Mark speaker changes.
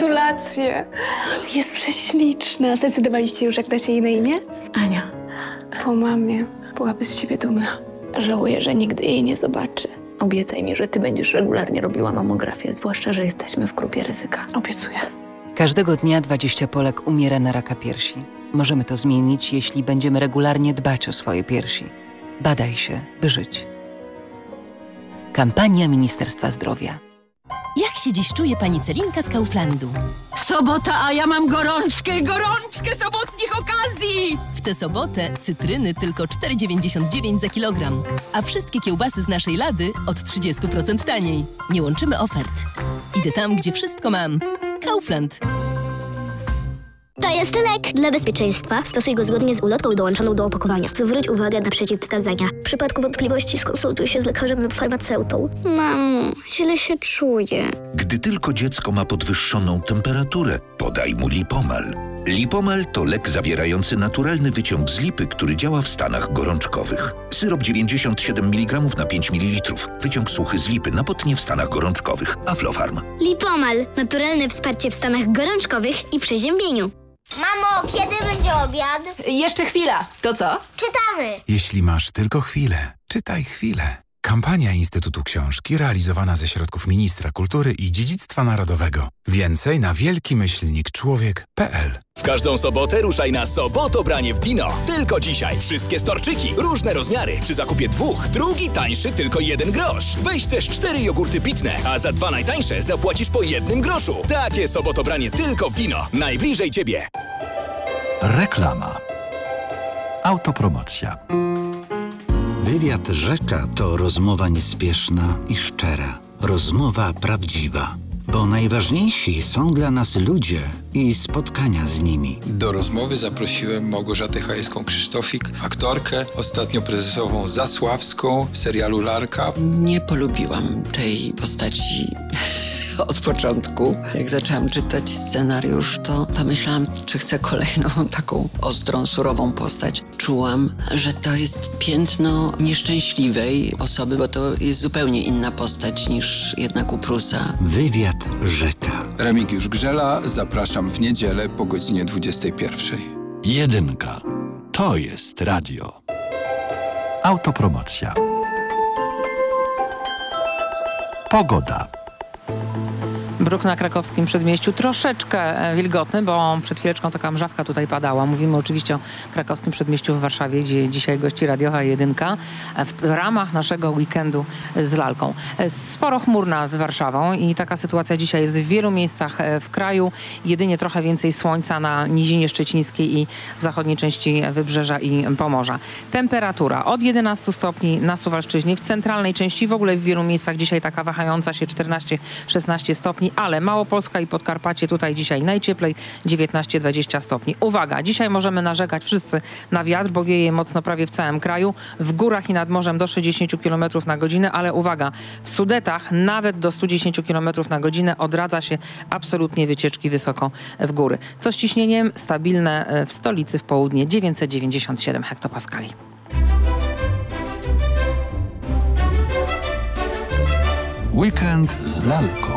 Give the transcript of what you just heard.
Speaker 1: Gratulacje. Jest prześliczna. Zdecydowaliście już, jak dacie jej na imię?
Speaker 2: Ania.
Speaker 1: Po mamie. Byłaby z siebie dumna. Żałuję, że nigdy jej nie zobaczy.
Speaker 2: Obiecaj mi, że ty będziesz regularnie robiła mamografię, zwłaszcza, że jesteśmy w grupie ryzyka.
Speaker 1: Obiecuję.
Speaker 3: Każdego dnia 20 Polek umiera na raka piersi. Możemy to zmienić, jeśli będziemy regularnie dbać o swoje piersi. Badaj się, by żyć. Kampania Ministerstwa Zdrowia.
Speaker 4: Jak się dziś czuje pani Celinka z Kauflandu?
Speaker 5: Sobota, a ja mam gorączkę sobotnich okazji!
Speaker 4: W tę sobotę cytryny tylko 4,99 za kilogram, a wszystkie kiełbasy z naszej Lady od 30% taniej. Nie łączymy ofert. Idę tam, gdzie wszystko mam. Kaufland.
Speaker 6: To jest lek. Dla bezpieczeństwa stosuj go zgodnie z ulotką dołączoną do opakowania. Zwróć uwagę na przeciwwskazania. W przypadku wątpliwości skonsultuj się z lekarzem lub farmaceutą. Mamo, źle się czuję.
Speaker 7: Gdy tylko dziecko ma podwyższoną temperaturę, podaj mu Lipomal. Lipomal to lek zawierający naturalny wyciąg z lipy, który działa w stanach gorączkowych. Syrop 97 mg na 5 ml. Wyciąg suchy z lipy na potnie w stanach gorączkowych. Aflofarm.
Speaker 6: Lipomal. Naturalne wsparcie w stanach gorączkowych i przeziębieniu.
Speaker 8: Mamo, kiedy będzie obiad?
Speaker 2: Jeszcze chwila. To co?
Speaker 8: Czytamy.
Speaker 9: Jeśli masz tylko chwilę, czytaj chwilę. Kampania Instytutu Książki realizowana ze środków Ministra Kultury i Dziedzictwa Narodowego. Więcej na wielki-człowiek.pl.
Speaker 10: W każdą sobotę ruszaj na Sobotobranie w Dino. Tylko dzisiaj wszystkie storczyki, różne rozmiary. Przy zakupie 2, drugi tańszy tylko 1 grosz. Weź też 4 jogurty pitne, a za 2 najtańsze zapłacisz po 1 groszu. Takie Sobotobranie tylko w Dino. Najbliżej ciebie.
Speaker 11: Reklama. Autopromocja. Wywiad Rzecza to rozmowa niespieszna i szczera. Rozmowa prawdziwa. Bo najważniejsi są dla nas ludzie i spotkania z nimi.
Speaker 12: Do rozmowy zaprosiłem Małgorzatę Chajewską-Krzysztofik, aktorkę, ostatnio prezesową Zasławską w serialu Larka.
Speaker 13: Nie polubiłam tej postaci od początku. Jak zaczęłam czytać scenariusz, to pomyślałam, czy chcę kolejną taką ostrą, surową postać. Czułam, że to jest piętno nieszczęśliwej osoby, bo to jest zupełnie inna postać niż jednak u Prusa.
Speaker 11: Wywiad Rzecza.
Speaker 12: Remigiusz Grzela, zapraszam w niedzielę po godzinie 21:00.
Speaker 11: Jedynka. To jest radio. Autopromocja. Pogoda.
Speaker 14: Bruk na krakowskim przedmieściu troszeczkę wilgotny, bo przed chwileczką taka mrzawka tutaj padała. Mówimy oczywiście o krakowskim przedmieściu w Warszawie, gdzie dzisiaj gości radiowa Jedynka w ramach naszego weekendu z lalką. Sporo chmur nad Warszawą i taka sytuacja dzisiaj jest w wielu miejscach w kraju. Jedynie trochę więcej słońca na nizinie szczecińskiej i w zachodniej części Wybrzeża i Pomorza. Temperatura od 11 stopni na Suwalszczyźnie, w centralnej części w ogóle w wielu miejscach dzisiaj taka wahająca się 14-16 stopni, ale Małopolska i Podkarpacie tutaj dzisiaj najcieplej 19-20 stopni. Uwaga, dzisiaj możemy narzekać wszyscy na wiatr, bo wieje mocno prawie w całym kraju. W górach i nad morzem do 60 km na godzinę, ale uwaga, w Sudetach nawet do 110 km na godzinę odradza się absolutnie wycieczki wysoko w góry. Co z ciśnieniem? Stabilne w stolicy w południe 997 hektopaskali.
Speaker 11: Weekend z lalką.